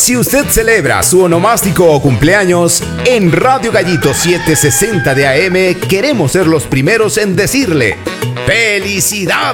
Si usted celebra su onomástico o cumpleaños, en Radio Gallito 760 de AM queremos ser los primeros en decirle ¡felicidades!